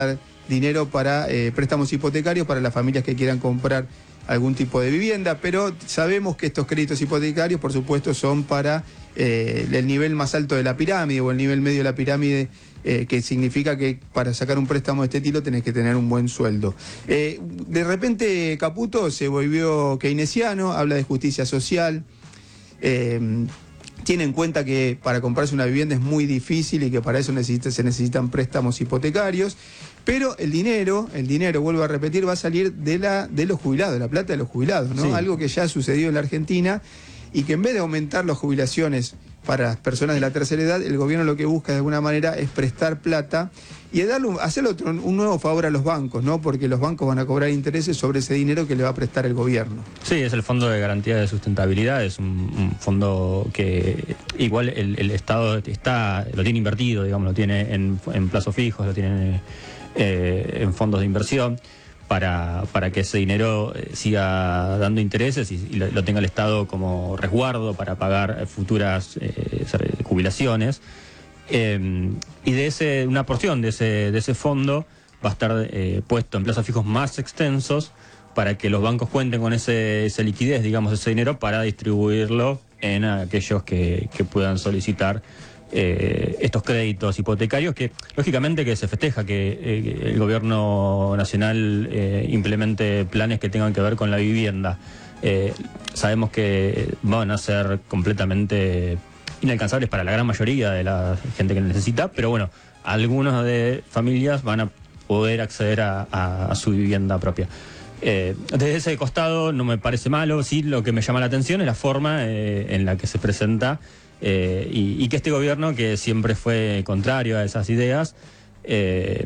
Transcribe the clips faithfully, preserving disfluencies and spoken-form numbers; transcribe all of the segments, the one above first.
dinero para eh, préstamos hipotecarios para las familias que quieran comprar algún tipo de vivienda, pero sabemos que estos créditos hipotecarios, por supuesto, son para eh, el nivel más alto de la pirámide o el nivel medio de la pirámide, eh, que significa que para sacar un préstamo de este estilo tenés que tener un buen sueldo. Eh, de repente Caputo se volvió keynesiano, habla de justicia social, eh, tiene en cuenta que para comprarse una vivienda es muy difícil y que para eso necesita, se necesitan préstamos hipotecarios, pero el dinero, el dinero, vuelvo a repetir, va a salir de, la, de los jubilados, de la plata de los jubilados, ¿no? Sí. Algo que ya ha sucedido en la Argentina y que en vez de aumentar las jubilaciones para las personas de la tercera edad, el gobierno lo que busca de alguna manera es prestar plata y darle un, hacerle otro, un nuevo favor a los bancos, ¿no? Porque los bancos van a cobrar intereses sobre ese dinero que le va a prestar el gobierno. Sí, es el Fondo de Garantía de Sustentabilidad, es un, un fondo que igual el, el Estado está, lo tiene invertido, digamos, lo tiene en, en plazos fijos, lo tiene eh, en fondos de inversión, para, para que ese dinero siga dando intereses y, y lo, lo tenga el Estado como resguardo para pagar futuras eh, jubilaciones. Eh, y de ese, una porción de ese, de ese fondo va a estar eh, puesto en plazos fijos más extensos para que los bancos cuenten con ese, esa liquidez, digamos, ese dinero para distribuirlo en aquellos que, que puedan solicitar eh, estos créditos hipotecarios, que lógicamente que se festeja que eh, el gobierno nacional eh, implemente planes que tengan que ver con la vivienda. Eh, sabemos que van a ser completamente inalcanzables para la gran mayoría de la gente que necesita, pero bueno, algunas de familias van a poder acceder a, a, a su vivienda propia. Eh, desde ese costado no me parece malo, sí, lo que me llama la atención es la forma eh, en la que se presenta eh, y, y que este gobierno, que siempre fue contrario a esas ideas, eh,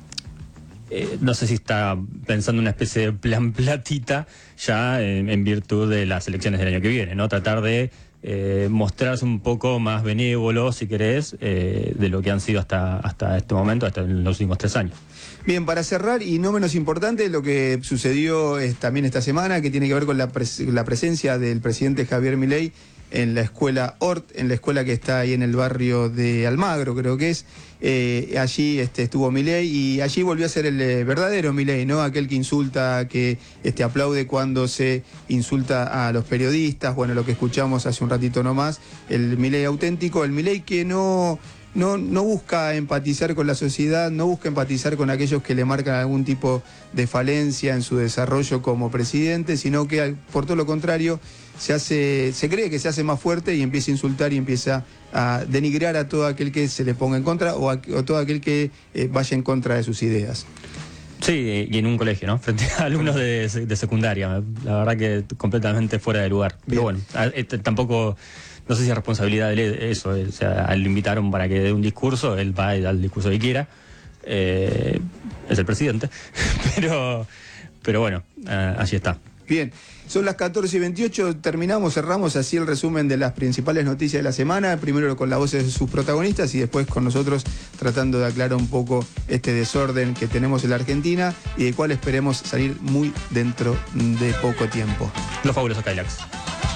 eh, no sé si está pensando en una especie de plan platita ya en, en virtud de las elecciones del año que viene, ¿no? Tratar de Eh, mostrarse un poco más benévolo, si querés, eh, de lo que han sido hasta, hasta este momento, hasta en los últimos tres años. Bien, para cerrar, y no menos importante, lo que sucedió es, también esta semana, que tiene que ver con la, pres la presencia del presidente Javier Milei en la escuela Hort, en la escuela que está ahí en el barrio de Almagro, creo que es. Eh, allí este, estuvo Milei y allí volvió a ser el eh, verdadero Milei, ¿no? Aquel que insulta, que este, aplaude cuando se insulta a los periodistas. Bueno, lo que escuchamos hace un ratito nomás, el Milei auténtico, el Milei que no... No, no busca empatizar con la sociedad, no busca empatizar con aquellos que le marcan algún tipo de falencia en su desarrollo como presidente, sino que por todo lo contrario se hace, se cree que se hace más fuerte y empieza a insultar y empieza a denigrar a todo aquel que se le ponga en contra o a, o todo aquel que eh, vaya en contra de sus ideas. Sí, y en un colegio, ¿no? Frente a alumnos de, de secundaria, la verdad que completamente fuera de lugar. Pero bueno, este, tampoco... No sé si es responsabilidad de él eso, o sea, a él lo invitaron para que dé un discurso, él va y da el discurso que quiera, eh, es el presidente, pero, pero bueno, eh, allí está. Bien, son las catorce y veintiocho, terminamos, cerramos así el resumen de las principales noticias de la semana, primero con las voces de sus protagonistas y después con nosotros tratando de aclarar un poco este desorden que tenemos en la Argentina y del cual esperemos salir muy dentro de poco tiempo. Los fabulosos Cadillacs.